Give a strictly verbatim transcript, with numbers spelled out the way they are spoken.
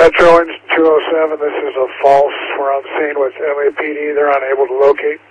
Metro Engine two oh seven, this is a false. We're on scene with M A P D. They're unable to locate.